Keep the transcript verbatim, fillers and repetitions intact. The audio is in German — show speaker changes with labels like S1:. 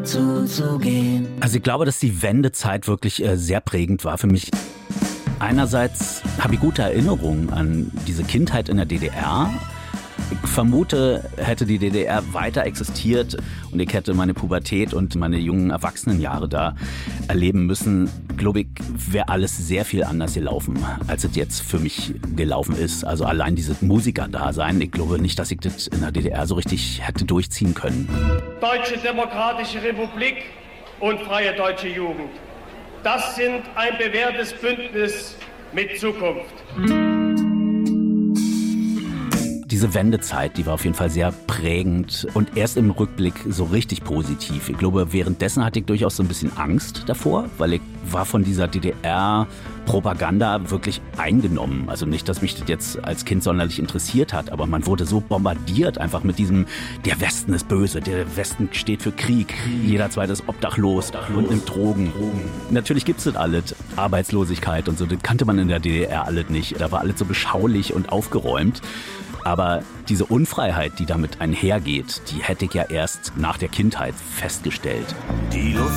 S1: zuzugehen.
S2: Also ich glaube, dass die Wendezeit wirklich äh, sehr prägend war für mich. Einerseits habe ich gute Erinnerungen an diese Kindheit in der D D R. Ich vermute, hätte die D D R weiter existiert und ich hätte meine Pubertät und meine jungen Erwachsenenjahre da erleben müssen, glaube ich, wäre alles sehr viel anders gelaufen, als es jetzt für mich gelaufen ist. Also allein dieses Musikerdasein, ich glaube nicht, dass ich das in der D D R so richtig hätte durchziehen können.
S3: Deutsche Demokratische Republik und Freie Deutsche Jugend. Das sind ein bewährtes Bündnis mit Zukunft.
S2: Diese Wendezeit, die war auf jeden Fall sehr prägend und erst im Rückblick so richtig positiv. Ich glaube, währenddessen hatte ich durchaus so ein bisschen Angst davor, weil ich war von dieser D D R-Propaganda wirklich eingenommen. Also nicht, dass mich das jetzt als Kind sonderlich interessiert hat, aber man wurde so bombardiert einfach mit diesem, der Westen ist böse, der Westen steht für Krieg, jeder Zweite ist obdachlos und nimmt Drogen. Natürlich gibt's das alles, Arbeitslosigkeit und so, das kannte man in der D D R alles nicht. Da war alles so beschaulich und aufgeräumt. Aber diese Unfreiheit, die damit einhergeht, die hätte ich ja erst nach der Kindheit festgestellt.
S1: Die Luft